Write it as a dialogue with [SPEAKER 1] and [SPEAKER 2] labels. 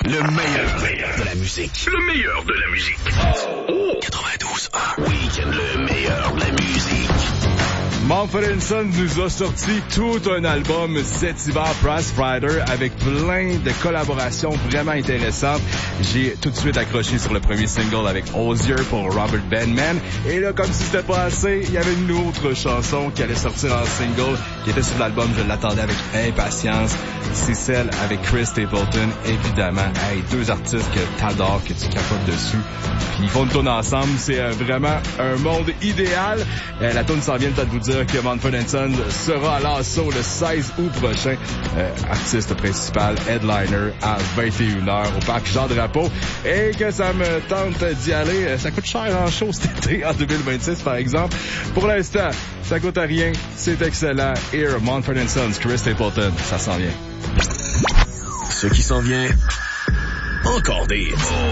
[SPEAKER 1] Le meilleur de la musique. Le meilleur de la musique. Oh! 92.1. Week-end, le meilleur de la musique.
[SPEAKER 2] Mumford & Sons nous a sorti tout un album cet hiver, Price Rider, avec plein de collaborations vraiment intéressantes. J'ai tout de suite accroché sur le premier single avec Osier pour Robert Benman. Et là, comme si c'était pas assez, il y avait une autre chanson qui allait sortir en single, qui était sur l'album. Je l'attendais avec impatience. C'est celle avec Chris Stapleton, évidemment. Hey, deux artistes que t'adores, que tu capotes dessus. Puis ils font une tourne ensemble. C'est vraiment un monde idéal. La tourne s'en vient peut-être vous dire que Mumford & Sons sera à l'assaut le 16 août prochain. Artiste principal, headliner à 21h au parc Jean-Drapeau. Et que ça me tente d'y aller. Ça coûte cher en show cet été, en 2026 par exemple. Pour l'instant, ça coûte rien. C'est excellent. Here, Mumford & Sons, Chris Stapleton. Ça s'en vient.
[SPEAKER 1] Ce qui s'en vient, encore des